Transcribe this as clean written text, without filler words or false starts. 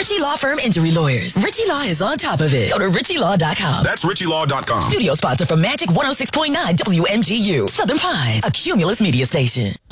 Ritchie Law Firm Injury Lawyers. Ritchie Law is on top of it. Go to ritchielaw.com. That's ritchielaw.com. Studio sponsor for Magic 106.9 WMGU. Southern Pines, a Cumulus media station.